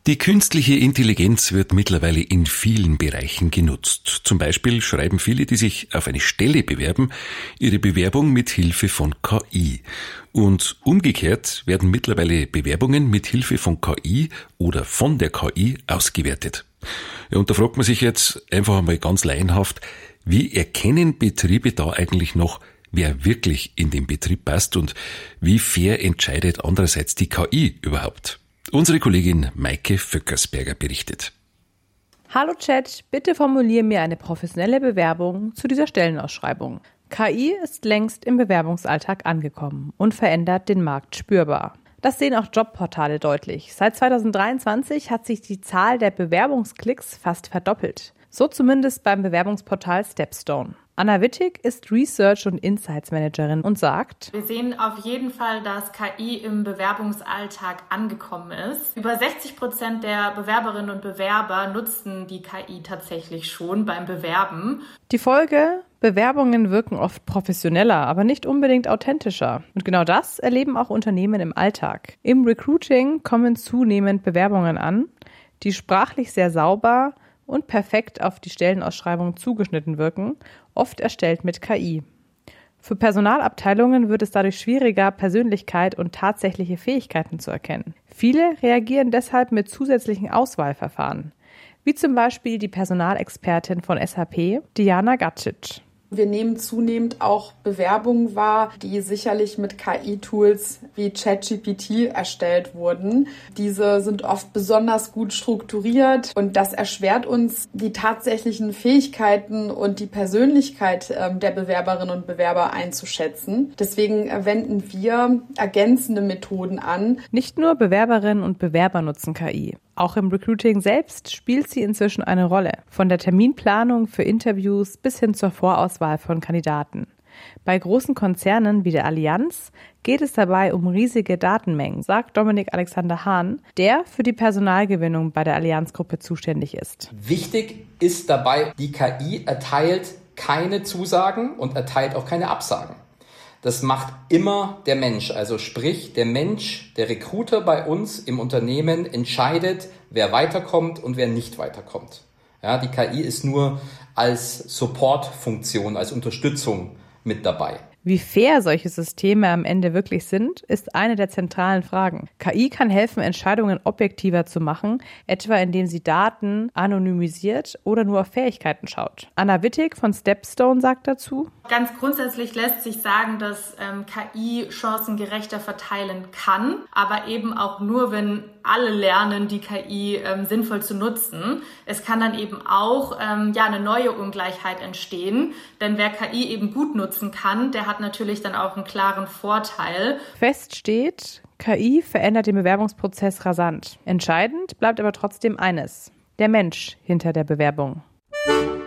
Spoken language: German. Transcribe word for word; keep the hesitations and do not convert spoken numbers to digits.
Die künstliche Intelligenz wird mittlerweile in vielen Bereichen genutzt. Zum Beispiel schreiben viele, die sich auf eine Stelle bewerben, ihre Bewerbung mit Hilfe von K I. Und umgekehrt werden mittlerweile Bewerbungen mit Hilfe von K I oder von der K I ausgewertet. Ja, und da fragt man sich jetzt einfach einmal ganz laienhaft, wie erkennen Betriebe da eigentlich noch, wer wirklich in den Betrieb passt und wie fair entscheidet andererseits die K I überhaupt? Unsere Kollegin Maike Vöckersberger berichtet. Hallo Chat, bitte formulier mir eine professionelle Bewerbung zu dieser Stellenausschreibung. K I ist längst im Bewerbungsalltag angekommen und verändert den Markt spürbar. Das sehen auch Jobportale deutlich. Seit zweitausenddreiundzwanzig hat sich die Zahl der Bewerbungsklicks fast verdoppelt. So zumindest beim Bewerbungsportal Stepstone. Anna Wittig ist Research- und Insights Managerin und sagt: Wir sehen auf jeden Fall, dass K I im Bewerbungsalltag angekommen ist. Über sechzig Prozent der Bewerberinnen und Bewerber nutzen die K I tatsächlich schon beim Bewerben. Die Folge: Bewerbungen wirken oft professioneller, aber nicht unbedingt authentischer. Und genau das erleben auch Unternehmen im Alltag. Im Recruiting kommen zunehmend Bewerbungen an, die sprachlich sehr sauber und perfekt auf die Stellenausschreibung zugeschnitten wirken, oft erstellt mit K I. Für Personalabteilungen wird es dadurch schwieriger, Persönlichkeit und tatsächliche Fähigkeiten zu erkennen. Viele reagieren deshalb mit zusätzlichen Auswahlverfahren, wie zum Beispiel die Personalexpertin von S A P, Diana Gacic. Wir nehmen zunehmend auch Bewerbungen wahr, die sicherlich mit K I-Tools wie ChatGPT erstellt wurden. Diese sind oft besonders gut strukturiert und das erschwert uns, die tatsächlichen Fähigkeiten und die Persönlichkeit der Bewerberinnen und Bewerber einzuschätzen. Deswegen wenden wir ergänzende Methoden an. Nicht nur Bewerberinnen und Bewerber nutzen K I. Auch im Recruiting selbst spielt sie inzwischen eine Rolle. Von der Terminplanung für Interviews bis hin zur Vorauswahl von Kandidaten. Bei großen Konzernen wie der Allianz geht es dabei um riesige Datenmengen, sagt Dominik Alexander Hahn, der für die Personalgewinnung bei der Allianz-Gruppe zuständig ist. Wichtig ist dabei, die K I erteilt keine Zusagen und erteilt auch keine Absagen. Das macht immer der Mensch, also sprich der Mensch, der Recruiter bei uns im Unternehmen entscheidet, wer weiterkommt und wer nicht weiterkommt. Ja, die K I ist nur als Supportfunktion, als Unterstützung mit dabei. Wie fair solche Systeme am Ende wirklich sind, ist eine der zentralen Fragen. K I kann helfen, Entscheidungen objektiver zu machen, etwa indem sie Daten anonymisiert oder nur auf Fähigkeiten schaut. Anna Wittig von Stepstone sagt dazu: Ganz grundsätzlich lässt sich sagen, dass ähm, K I Chancen gerechter verteilen kann, aber eben auch nur, wenn alle lernen, die K I ähm, sinnvoll zu nutzen. Es kann dann eben auch ähm, ja eine neue Ungleichheit entstehen, denn wer K I eben gut nutzen kann, der hat natürlich dann auch einen klaren Vorteil. Fest steht, K I verändert den Bewerbungsprozess rasant. Entscheidend bleibt aber trotzdem eines: der Mensch hinter der Bewerbung.